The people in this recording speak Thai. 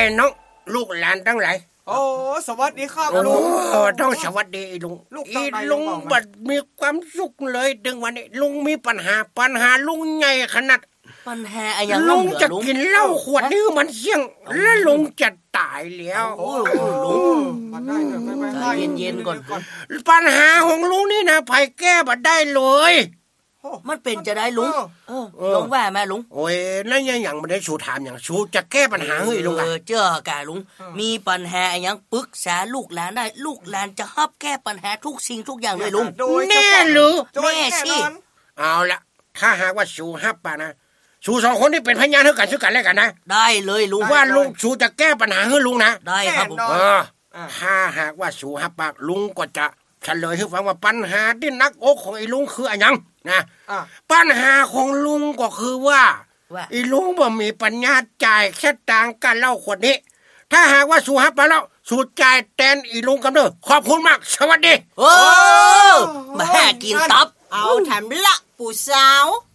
น้องลูกหลานทั้งหลายโอ้สวัสดีครับลุงต้องสวัสดีลุงลุงบัดมีความสุขเลยถึงวันนี้ลุงมีปัญหาลุงใหญ่ขนาดปัญหาอะไรลุงจะกินเหล้าขวดนี้มันเสี่ยงแล้วลุงจะตายแล้วโอ้ลุงใจเย็นๆก่อนปัญหาของลุงนี่นะไผแก้บ่ได้เลยมันเป็นจะได้ลุงลุงว่าแม่ลุงโอ้ยนั่นยังไม่ได้ชูถามอย่างชูจะแก้ปัญหาให้ลุงกันเจ้ากะลุงมีปัญหาอย่างปรึกษาลูกหลานได้ลูกหลานจะรับแก้ปัญหาทุกสิ่งทุกอย่างเลยลุงแน่หรือแน่สิเอาละถ้าหากว่าชูฮับป่ะนะชูสองคนที่เป็นพยานให้กันช่วยกันแล้วกันนะได้เลยลุงว่าลุงชูจะแก้ปัญหาให้ลุงนะได้ครับผมถ้าหากว่าชูฮับปากลุงก็จะเฉลยให้ฟังว่าปัญหาที่นักอกของไอ้ลุงคืออะไรยังนะปัญหาของลุงก็คือว่าไอ้ลุงบ่มีปัญญาจ่ายแค่ตังกันเหล้าขวดนี้ถ้าหากว่าชูฮับไปแล้วชูจ่ายแทนไอ้ลุงกันเด้อขอบคุณมากสวัสดีโอ้มากินตับเอาแถมละปู่สาว